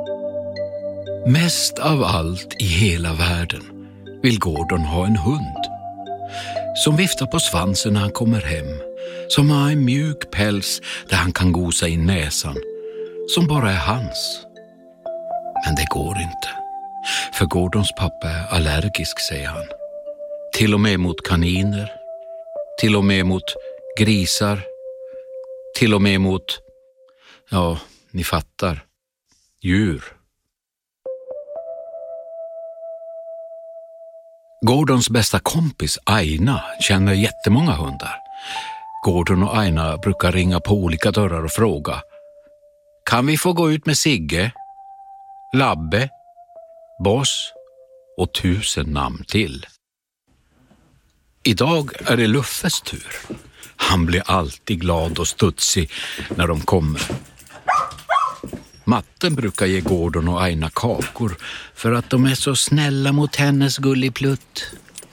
Mest av allt i hela världen vill Gordon ha en hund som viftar på svansen när han kommer hem, som har en mjuk päls där han kan gosa i näsan, som bara är hans. Men det går inte, för Gordons pappa är allergisk, säger han. Till och med mot kaniner, till och med mot grisar, till och med mot, ja, ni fattar, djur. Gordons bästa kompis Aina känner jättemånga hundar. Gordon och Aina brukar ringa på olika dörrar och fråga: kan vi få gå ut med Sigge, Labbe, Boss och 1000 namn till? Idag är det Luffes tur. Han blir alltid glad och studsig när de kommer. Matten brukar ge Gordon och Aina kakor för att de är så snälla mot hennes gulligplutt.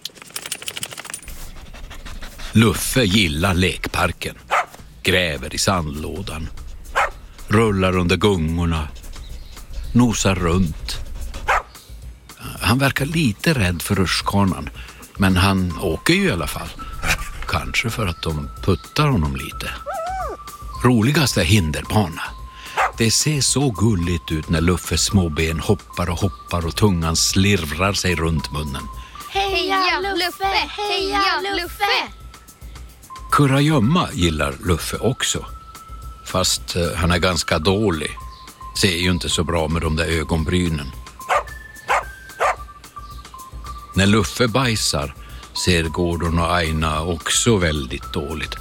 Luffe gillar lekparken, gräver i sandlådan, rullar under gungorna, nosar runt. Han verkar lite rädd för rutschkanan, men han åker ju i alla fall. Kanske för att de puttar honom lite. Roligast är hinderbana. Det ser så gulligt ut när Luffes småben hoppar och tungan slirrar sig runt munnen. Heja Luffe! Heja Luffe! Kurragömma gillar Luffe också. Fast han är ganska dålig. Ser ju inte så bra med de där ögonbrynen. När Luffe bajsar ser Gordon och Aina också väldigt dåligt.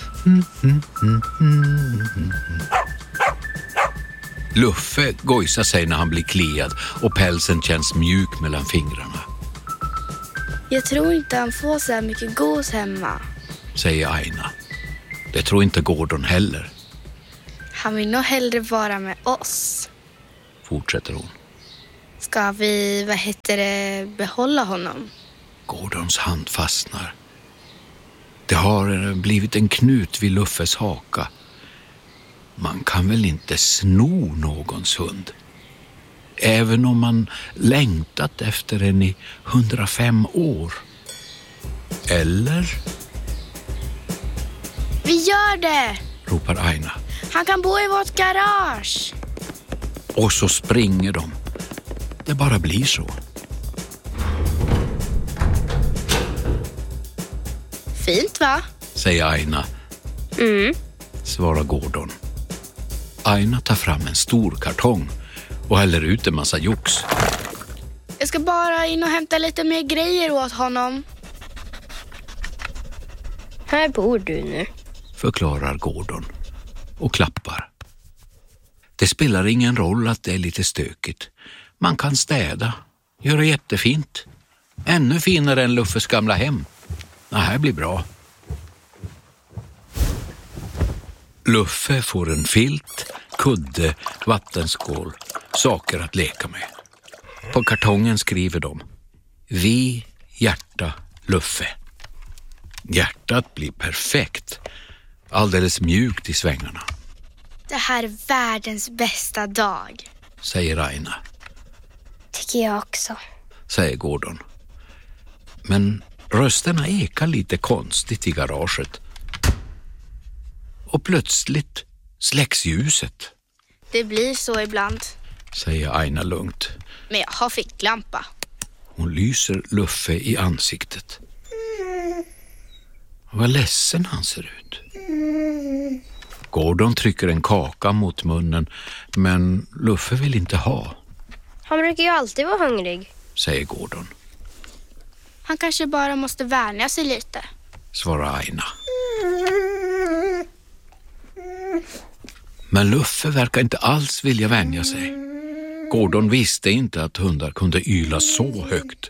Luffe gojsar sig när han blir kliad och pälsen känns mjuk mellan fingrarna. Jag tror inte han får så här mycket gos hemma, säger Aina. Det tror inte Gordon heller. Han vill nog hellre vara med oss, fortsätter hon. Ska vi, behålla honom? Gordons hand fastnar. Det har blivit en knut vid Luffes haka. Man kan väl inte sno någons hund? Även om man längtat efter en i 105 år. Eller? Vi gör det! Ropar Aina. Han kan bo i vårt garage. Och så springer de. Det bara blir så. Fint, va? Säger Aina. Svarar Gordon. Aina tar fram en stor kartong och häller ut en massa jox. Jag ska bara in och hämta lite mer grejer åt honom. Här bor du nu, förklarar Gordon och klappar. Det spelar ingen roll att det är lite stökigt. Man kan städa, göra jättefint. Ännu finare än Luffes gamla hem. Det här blir bra. Luffe får en filt, kudde, vattenskål, saker att leka med. På kartongen skriver de: Vi, hjärta, Luffe. Hjärtat blir perfekt, alldeles mjukt i svängarna. Det här är världens bästa dag, säger Aina. Tycker jag också, säger Gordon. Men rösterna ekar lite konstigt i garaget. Och plötsligt släcks ljuset. Det blir så ibland, säger Aina lugnt. Men jag har ficklampa. Hon lyser Luffe i ansiktet. Vad ledsen han ser ut. Gordon trycker en kaka mot munnen, men Luffe vill inte ha. Han brukar ju alltid vara hungrig, säger Gordon. Han kanske bara måste vänja sig lite, svarar Aina. Men Luffe verkar inte alls vilja vänja sig. Gordon visste inte att hundar kunde yla så högt.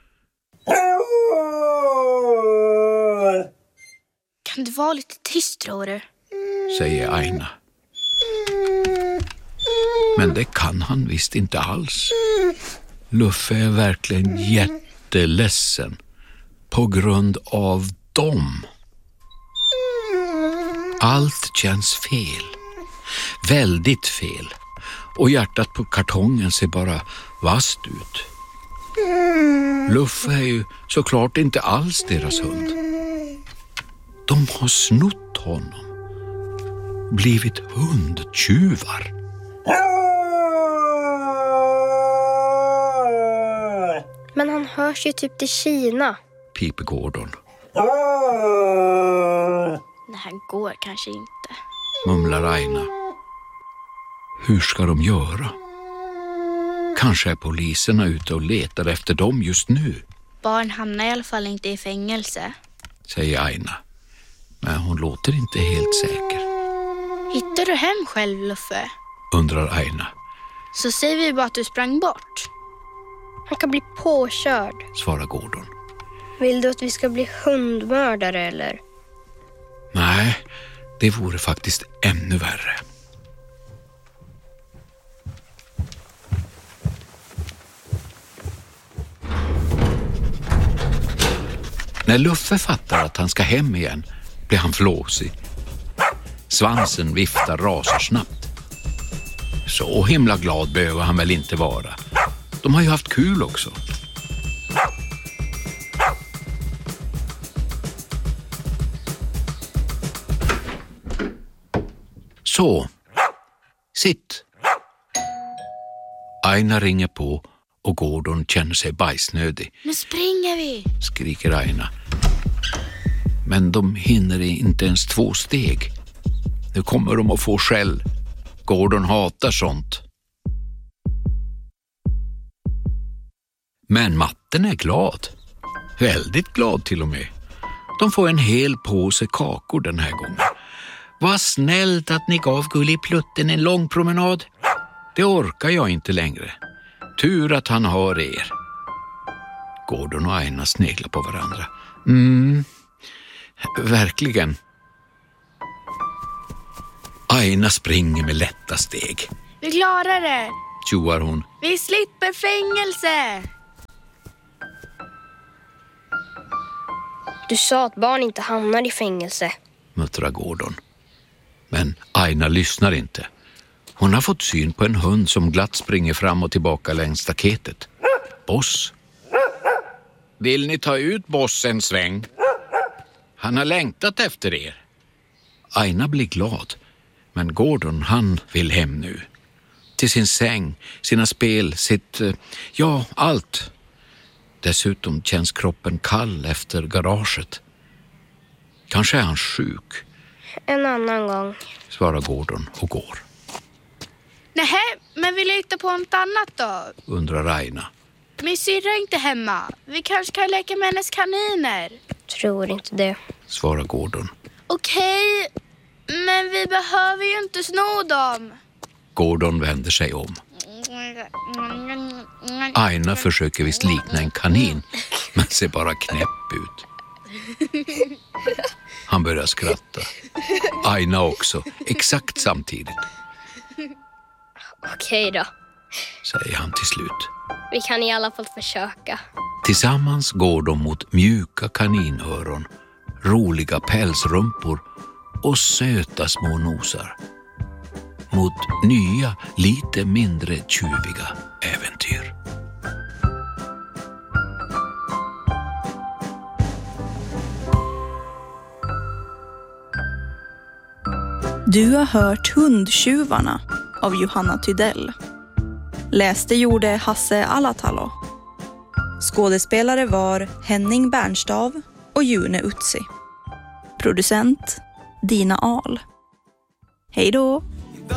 Kan du vara lite tyst, tror du? Säger Aina. Men det kan han visst inte alls. Luffe är verkligen jätteledsen på grund av dem. Allt känns fel. Väldigt fel. och hjärtat på kartongen ser bara vasst ut. Luffe är ju såklart inte alls deras hund. De har snott honom. Blivit hundtjuvar. Men han hörs ju typ till Kina, piper Gordon. Det här går kanske inte, mumlar Aina. Hur ska de göra? Kanske är poliserna ute och letar efter dem just nu. Barn hamnar i alla fall inte i fängelse, säger Aina. Men hon låter inte helt säker. Hittar du hem själv, Luffe? Undrar Aina. Så säger vi bara att du sprang bort. Han kan bli påkörd, svarar Gordon. Vill du att vi ska bli hundmördare eller? Nej, det vore faktiskt ännu värre. När Luffe fattar att han ska hem igen blir han flåsig. Svansen viftar rasarsnabbt. Så himla glad behöver han väl inte vara. De har ju haft kul också. Så, sitt. Aina ringer på och Gordon känner sig bajsnödig. Nu springer vi, skriker Aina. Men de hinner inte ens 2 steg. Nu kommer de att få skäll. Gordon hatar sånt. Men matten är glad. Väldigt glad till och med. De får en hel påse kakor den här gången. Vad snällt att ni gav Gulliplutten en lång promenad. Det orkar jag inte längre. Tur att han har er. Gordon och Aina sneglar på varandra. Verkligen. Aina springer med lätta steg. Vi klarar det, tjoar hon. Vi slipper fängelse. Du sa att barn inte hamnar i fängelse, muttrar Gordon. Men Aina lyssnar inte. Hon har fått syn på en hund som glatt springer fram och tillbaka längs staketet. Boss. Vill ni ta ut Boss en sväng? Han har längtat efter er. Aina blir glad. Men Gordon, han vill hem nu. Till sin säng, sina spel, allt. Dessutom känns kroppen kall efter garaget. Kanske är han sjuk. En annan gång, svarar Gordon och går. Nähä, men vi letar på något annat då? Undrar Aina. Min syrra är inte hemma. Vi kanske kan leka med hennes kaniner. Tror inte det, svarar Gordon. Okej, men vi behöver ju inte sno dem. Gordon vänder sig om. Aina försöker visst likna en kanin, men ser bara knäpp ut. Han börjar skratta. Aina också, exakt samtidigt. Okej då, säger han till slut. Vi kan i alla fall försöka. Tillsammans går de mot mjuka kaninöron, roliga pälsrumpor och söta små nosar. Mot nya, lite mindre tjuviga äventyr. Du har hört Hundtjuvarna av Johanna Tydell. Läste gjorde Hasse Alatalo. Skådespelare var Henning Bernstav och June Utsi. Producent Dina Ahl. Hej då!